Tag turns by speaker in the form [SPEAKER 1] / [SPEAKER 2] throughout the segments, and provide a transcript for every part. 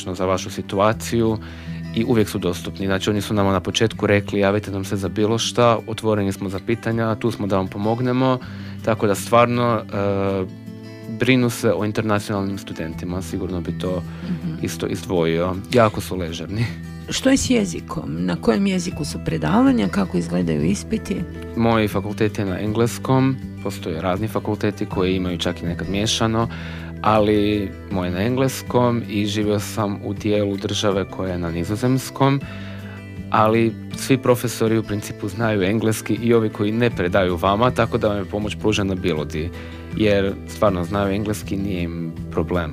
[SPEAKER 1] specifično za vašu situaciju i uvijek su dostupni. Znači oni su nama na početku rekli javite nam se za bilo šta, otvoreni smo za pitanja, tu smo da vam pomognemo, tako da stvarno brinu se o internacionalnim studentima, sigurno bi to isto izdvojio. Jako su ležerni.
[SPEAKER 2] Što je s jezikom? Na kojem jeziku su predavanja? Kako izgledaju ispiti?
[SPEAKER 1] Moj fakultet je na engleskom, postoje razni fakulteti koji imaju čak i nekad miješano, ali moj je na engleskom i živio sam u dijelu države koja je na nizozemskom, ali svi profesori u principu znaju engleski i ovi koji ne predaju vama, tako da vam je pomoć pružena bilo di, jer stvarno znaju engleski, nije im problem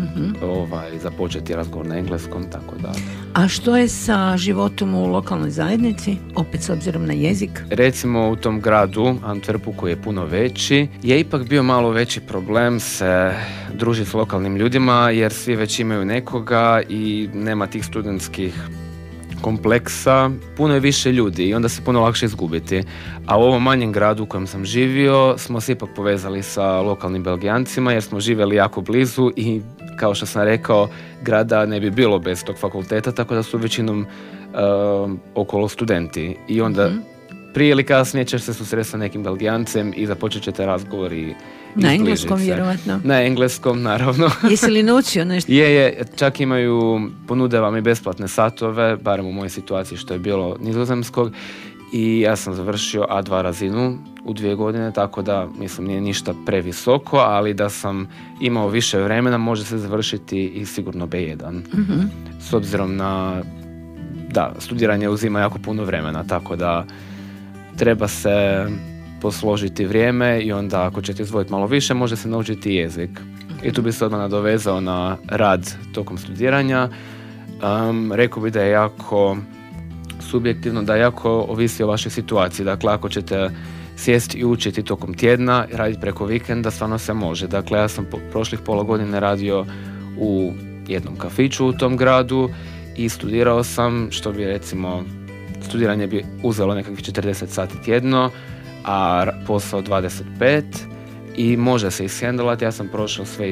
[SPEAKER 1] započeti razgovor na engleskom, tako da.
[SPEAKER 2] A što je sa životom u lokalnoj zajednici, opet s obzirom na jezik?
[SPEAKER 1] Recimo u tom gradu, Antwerpu, koji je puno veći, je ipak bio malo veći problem se družiti s lokalnim ljudima, jer svi već imaju nekoga i nema tih studentskih kompleksa, puno je više ljudi i onda se puno lakše izgubiti. A u ovom manjem gradu u kojem sam živio smo se ipak povezali sa lokalnim Belgijancima jer smo živjeli jako blizu i kao što sam rekao, grada ne bi bilo bez tog fakulteta, tako da su većinom okolo studenti. I onda prije ili kasnije ćeš se susresti sa nekim Belgijancem i započet ćete razgovor i
[SPEAKER 2] na engleskom vjerovatno.
[SPEAKER 1] Na engleskom, naravno.
[SPEAKER 2] Jesi li naučio nešto?
[SPEAKER 1] Je, čak imaju, ponude vam i besplatne satove, barem u mojoj situaciji što je bilo nizozemskog, i ja sam završio A2 razinu u 2 godine, tako da mislim nije ništa previsoko, ali da sam imao više vremena može se završiti i sigurno B1. S obzirom na, da, studiranje uzima jako puno vremena, tako da treba se posložiti vrijeme i onda ako ćete izdvojiti malo više može se naučiti jezik. I tu bi se odmah nadovezao na rad tokom studiranja. Rekao bi da je jako subjektivno, da jako ovisi o vašoj situaciji. Dakle, ako ćete sjesti i učiti tokom tjedna, raditi preko vikenda, stvarno se može. Dakle, ja sam prošlih pola godine radio u jednom kafiću u tom gradu i studirao sam, što bi recimo, studiranje bi uzelo nekakvih 40 sati tjedno, a posao 25 i može se ishendlati. Ja sam prošao sve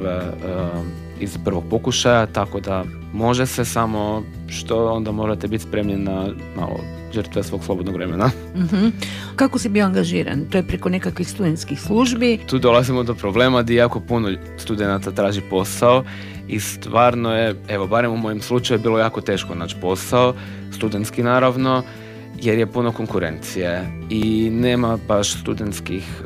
[SPEAKER 1] iz prvog pokušaja, tako da može se, samo što onda morate biti spremni na malo žrtve svog slobodnog vremena.
[SPEAKER 2] Kako si bio angažiran? To je preko nekakvih studentskih službi?
[SPEAKER 1] Tu dolazimo do problema gdje jako puno studenata traži posao i stvarno je, evo barem u mojem slučaju, bilo jako teško naći posao, studentski naravno, jer je puno konkurencije i nema baš studentskih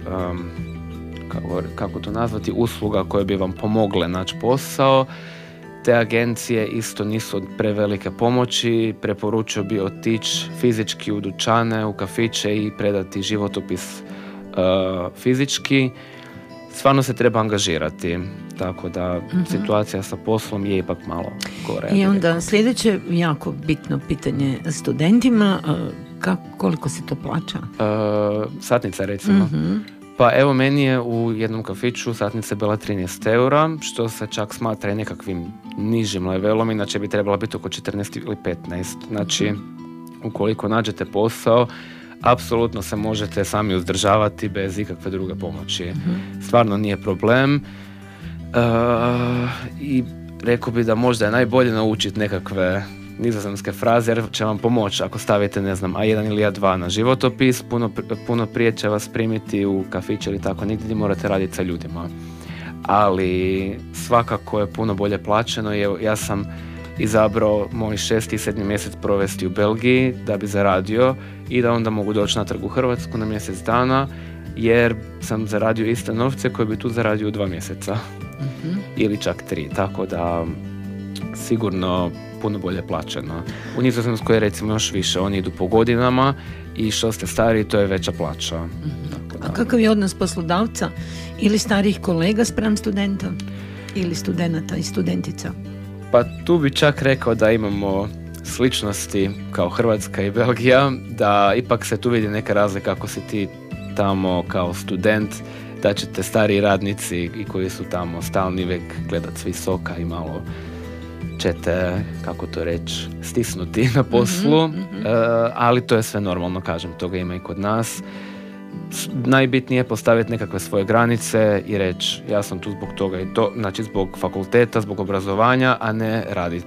[SPEAKER 1] kako to nazvati, usluga koje bi vam pomogle naći posao. Te agencije isto nisu od prevelike pomoći, preporučio bi otići fizički u dućane, u kafiće i predati životopis fizički. Stvarno se treba angažirati, tako da situacija sa poslom je ipak malo gore.
[SPEAKER 2] I onda sljedeće jako bitno pitanje studentima, koliko se to plaća?
[SPEAKER 1] Satnica recimo. Pa evo, meni je u jednom kafiću satnica bila 13 eura, što se čak smatra i nekakvim nižim levelom, inače bi trebala biti oko 14 ili 15. Znači, ukoliko nađete posao, apsolutno se možete sami uzdržavati bez ikakve druge pomoći. Stvarno nije problem. I rekao bi da možda je najbolje naučiti nekakve nizozemske fraze, jer će vam pomoći ako stavite, ne znam, A1 ili A2 na životopis, puno prije će vas primiti u kafić ili tako negdje gdje morate raditi sa ljudima. Ali svakako je puno bolje plaćeno i ja sam izabrao moj 6. i 7. mjesec provesti u Belgiji da bi zaradio i da onda mogu doći natrag u Hrvatsku na mjesec dana, jer sam zaradio iste novce koje bi tu zaradio u 2 mjeseca. Ili čak 3, tako da sigurno puno bolje plaćeno. U Nizozemskoj je recimo još više, oni idu po godinama i što ste stariji to je veća plaća.
[SPEAKER 2] A kakav je odnos poslodavca ili starijih kolega spram studenta ili studenata i studentica?
[SPEAKER 1] Pa tu bi čak rekao da imamo sličnosti kao Hrvatska i Belgija, da ipak se tu vidi neka razlika ako si ti tamo kao student, da ćete stariji radnici i koji su tamo stalni uvijek gledat s visoka i malo ćete, kako to reći, stisnuti na poslu, ali to je sve normalno, kažem, toga ima i kod nas. Najbitnije je postaviti nekakve svoje granice i reći ja sam tu zbog toga i to, znači zbog fakulteta, zbog obrazovanja, a ne raditi